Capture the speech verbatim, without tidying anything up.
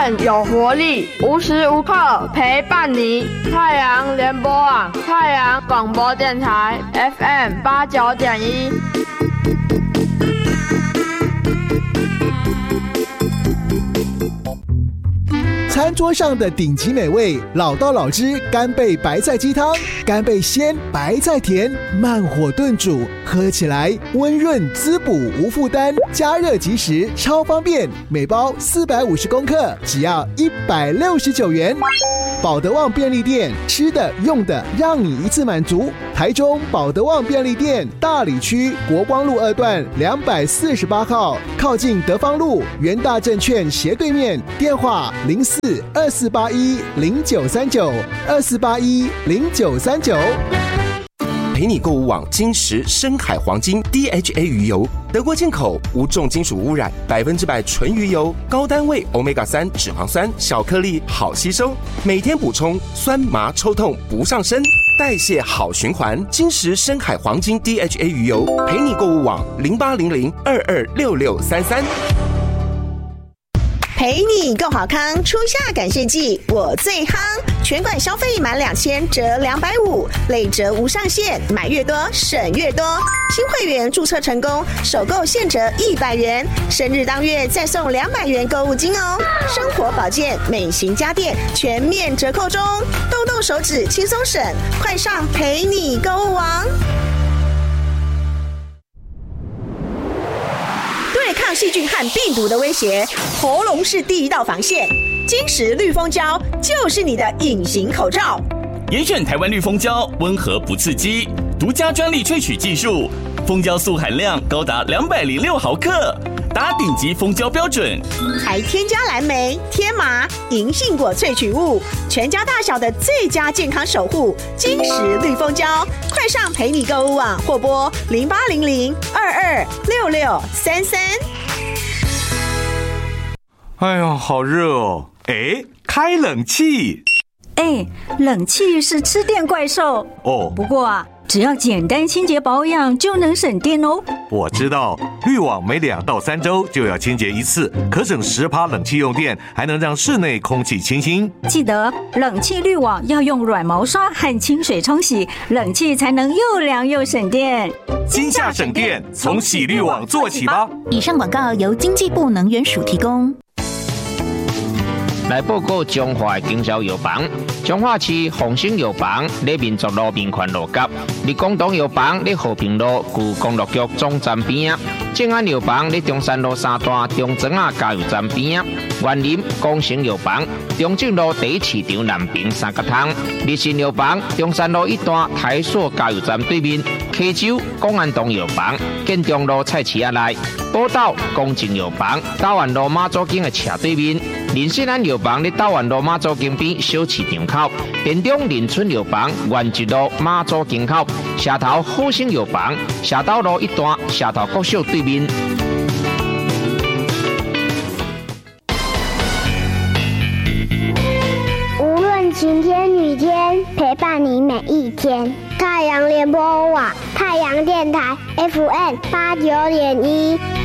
更有活力，无时无刻陪伴你。太阳联播网，太阳广播电台 F M 八九点一。 餐桌上的顶级美味，老道老汁干贝白菜鸡汤，干贝鲜，白菜甜，慢火炖煮，喝起来温润滋补，无负担，加热即食，超方便。每包四百五十公克，只要一百六十九元。保德旺便利店，吃的用的让你一次满足。台中保德旺便利店大里区国光路二段两百四十八号，靠近德芳路元大证券斜对面。电话零四二四八一零九三九二四八一零九三九。 陪你购物网金石深海黄金 D H A 鱼油，德国进口，无重金属污染，百分之百纯鱼油，高单位 欧米伽三 脂肪酸，小颗粒好吸收，每天补充，酸麻抽痛不上身，代谢好循环。金石深海黄金 D H A 鱼油，陪你购物网零八零零二二六六三三。 陪你够好康，初夏感谢季我最夯，全馆消费满两千折两百五，累折无上限，买越多省越多。新会员注册成功，首购现折一百元，生日当月再送两百元购物金哦。生活保健、美型家电全面折扣中，动动手指轻松省，快上陪你购物网。对抗细菌和病毒的威胁，喉咙是第一道防线。金石绿蜂胶就是你的隐形口罩。 严选台湾绿蜂胶，温和不刺激，独家专利萃取技术，蜂胶素含量高达两百零六毫克，达顶级蜂胶标准。 还添加蓝莓、天麻、银杏果萃取物，全家大小的最佳健康守护。金石绿蜂胶，快上陪你购物网或拨零八零零二二六六三三。 哎呀，好热哦！哎，开冷气。 哎，冷气是吃电怪兽哦。 不过啊，只要简单清洁保养就能省电哦。 我知道，滤网每两到三周就要清洁一次，可省十趴冷气用电，还能让室内空气清新。 记得冷气滤网要用软毛刷和清水冲洗，冷气才能又凉又省电。 今夏省电，从洗滤网做起吧。 以上广告由经济部能源署提供。 来报告中华经销药房，中华市丰兴药房在民族路民权路角，立广东药房在和平路旧公路局总站边啊，正安药房在中山路三段中庄啊加油站边啊，园林光成药房中正路第一市场南边三角汤，立信药房中山路一段台塑加油站对面，溪州公安东药房建中路菜市仔内，宝岛公正药房大湾路马祖经的斜对面。林信安药房在大湾路马祖经边小市场口，田中林村药房原一路马祖经口，社头好生药房社头路一段社头国小对面。 无论晴天雨天，陪伴你每一天。太阳联播网，太阳电台 F M 八九点一。